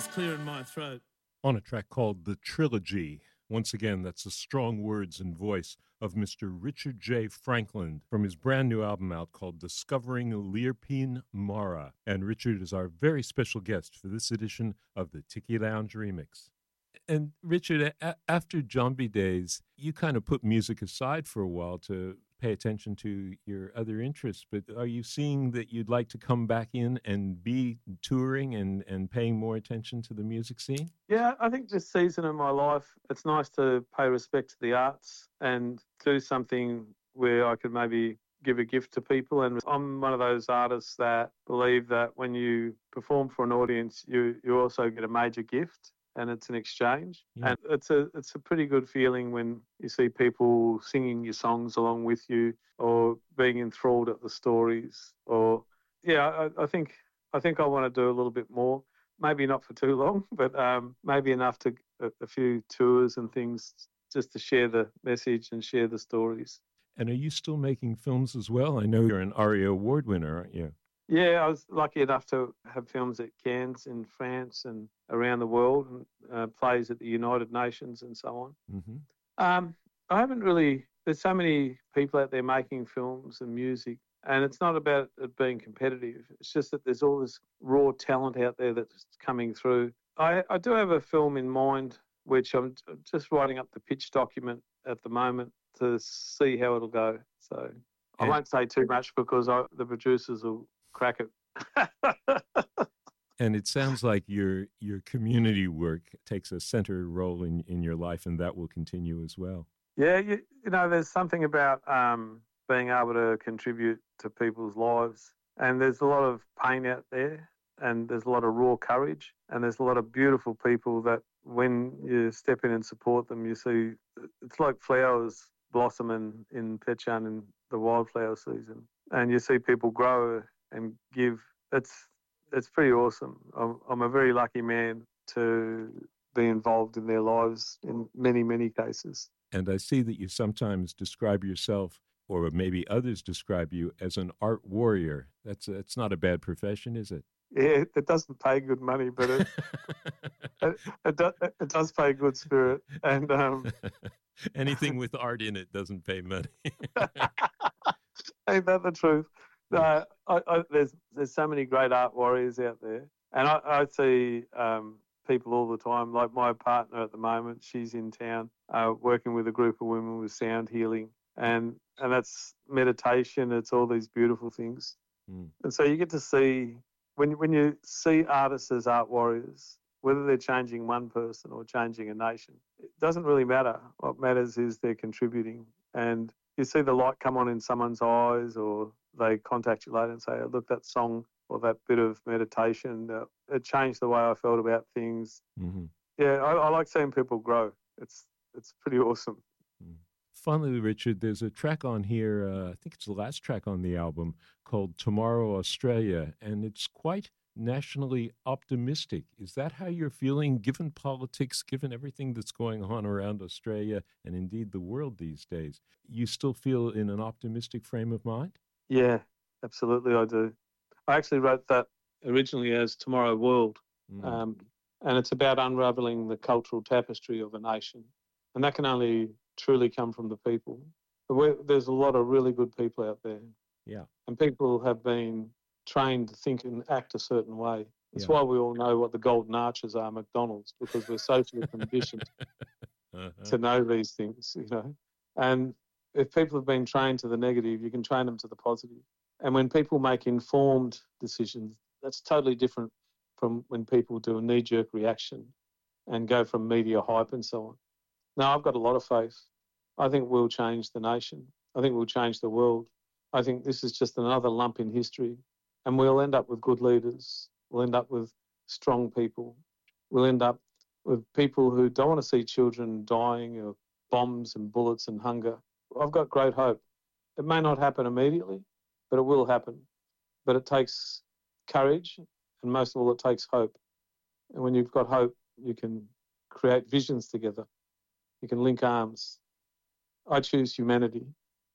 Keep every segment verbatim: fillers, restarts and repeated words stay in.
just clearing my throat. On a track called The Trilogy. Once again, that's the strong words and voice of Mister Richard J. Franklin from his brand new album out called Discovering Lirpin Mara. And Richard is our very special guest for this edition of the Tiki Lounge Remix. And Richard, a- after Jambi days, you kind of put music aside for a while to pay attention to your other interests, but are you seeing that you'd like to come back in and be touring and, and paying more attention to the music scene? Yeah, I think this season of my life, it's nice to pay respect to the arts and do something where I could maybe give a gift to people. And I'm one of those artists that believe that when you perform for an audience, you, you also get a major gift. And it's an exchange, yeah. And it's a it's a pretty good feeling when you see people singing your songs along with you, or being enthralled at the stories. Or yeah, I, I think I think I want to do a little bit more. Maybe not for too long, but um, maybe enough to a, a few tours and things just to share the message and share the stories. And are you still making films as well? I know you're an ARIA Award winner, aren't you? Yeah, I was lucky enough to have films at Cannes in France and around the world, and uh, plays at the United Nations and so on. Mm-hmm. Um, I haven't really, there's so many people out there making films and music, and it's not about it being competitive. It's just that there's all this raw talent out there that's coming through. I, I do have a film in mind, which I'm just writing up the pitch document at the moment to see how it'll go. So I won't say too much because I, the producers will crack it. And it sounds like your your community work takes a center role in, in your life, and that will continue as well. Yeah, you, you know, there's something about um, being able to contribute to people's lives, and there's a lot of pain out there, and there's a lot of raw courage, and there's a lot of beautiful people that when you step in and support them, you see it's like flowers blossoming in Pechan in the wildflower season, and you see people grow and give. It's it's pretty awesome. I'm, I'm a very lucky man to be involved in their lives in many, many cases. And I see that you sometimes describe yourself, or maybe others describe you, as an art warrior. That's that's not a bad profession, is it? Yeah, it doesn't pay good money, but it it, it, do, it does pay good spirit. And um, anything with art in it doesn't pay money. Ain't that the truth? No, I, I, there's there's so many great art warriors out there, and I, I see um, people all the time. Like my partner at the moment, she's in town uh, working with a group of women with sound healing, and and that's meditation. It's all these beautiful things, mm. And so you get to see when when you see artists as art warriors, whether they're changing one person or changing a nation, it doesn't really matter. What matters is they're contributing, and you see the light come on in someone's eyes, or they contact you later and say, oh, look, that song or that bit of meditation, uh, it changed the way I felt about things. Mm-hmm. Yeah, I, I like seeing people grow. It's it's pretty awesome. Mm. Finally, Richard, there's a track on here, uh, I think it's the last track on the album, called Tomorrow Australia, and it's quite nationally optimistic. Is that how you're feeling, given politics, given everything that's going on around Australia and indeed the world these days? You still feel in an optimistic frame of mind? Yeah, absolutely I do. I actually wrote that originally as Tomorrow World, mm. um, and it's about unravelling the cultural tapestry of a nation, and that can only truly come from the people. We're, there's a lot of really good people out there. Yeah. And people have been trained to think and act a certain way. That's yeah. why we all know what the golden arches are, McDonald's, because we're socially conditioned uh-huh. to know these things, you know. And if people have been trained to the negative, you can train them to the positive. And when people make informed decisions, that's totally different from when people do a knee-jerk reaction and go from media hype and so on. Now, I've got a lot of faith. I think we'll change the nation. I think we'll change the world. I think this is just another lump in history, and we'll end up with good leaders. We'll end up with strong people. We'll end up with people who don't want to see children dying of bombs and bullets and hunger. I've got great hope. It may not happen immediately, but it will happen. But it takes courage, and most of all, it takes hope. And when you've got hope, you can create visions together. You can link arms. I choose humanity.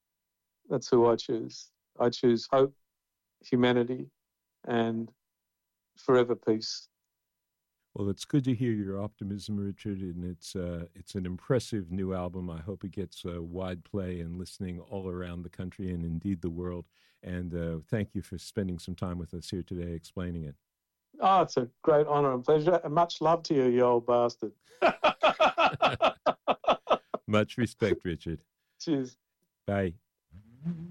That's who I choose. I choose hope, humanity, and forever peace. Well, it's good to hear your optimism, Richard, and it's uh, it's an impressive new album. I hope it gets uh, wide play and listening all around the country and indeed the world. And uh, thank you for spending some time with us here today explaining it. Oh, it's a great honour and pleasure. And much love to you, you old bastard. Much respect, Richard. Cheers. Bye.